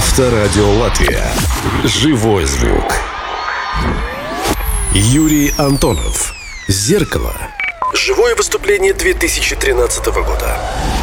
Авторадио Латвия. Живой звук. Юрий Антонов. «Зеркало». Живое выступление 2013 года.